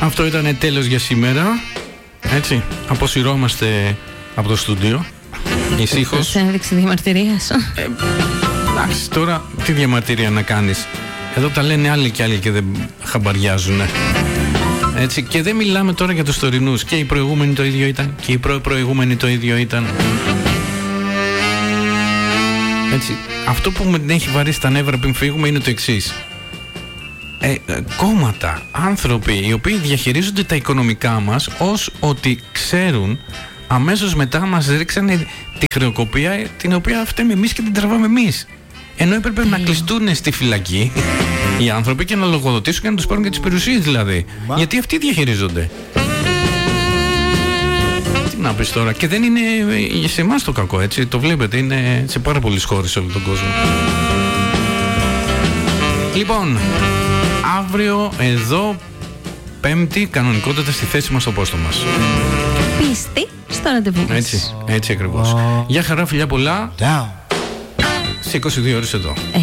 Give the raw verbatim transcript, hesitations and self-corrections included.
Αυτό ήταν τέλος για σήμερα. Έτσι, αποσυρώμαστε από το στούντιο. Ησύχως. Σε ένδειξη διαμαρτυρίας. Ε, εντάξει, τώρα τι διαμαρτυρία να κάνεις. Εδώ τα λένε άλλοι και άλλοι και δεν χαμπαριάζουν. Έτσι, και δεν μιλάμε τώρα για τους τωρινούς. Και οι προηγούμενοι το ίδιο ήταν. Και οι προ-προηγούμενοι το ίδιο ήταν. Έτσι, αυτό που με έχει βαρύσει τα νεύρα πριν φύγουμε είναι το εξής. Ε, κόμματα, άνθρωποι οι οποίοι διαχειρίζονται τα οικονομικά μας ως ότι ξέρουν, αμέσως μετά μας ρίξανε τη χρεοκοπία την οποία φταίμε εμείς και την τραβάμε εμείς. Ενώ έπρεπε να κλειστούν στη φυλακή οι άνθρωποι και να λογοδοτήσουν και να τους πάρουν και τις περιουσίες δηλαδή. Μα... γιατί αυτοί διαχειρίζονται. Τι να πεις τώρα. Και δεν είναι σε εμάς το κακό, έτσι. Το βλέπετε, είναι σε πάρα πολλές χώρες σε όλο τον κόσμο. Λοιπόν, αύριο εδώ Πέμπτη κανονικότατα στη θέση μας στο πόστο μας. Πίστη στο ραντεβού μας. Έτσι, έτσι ακριβώς. Γεια χαρά, φιλιά πολλά. Down. Σε είκοσι δύο ώρες εδώ. Έτσι.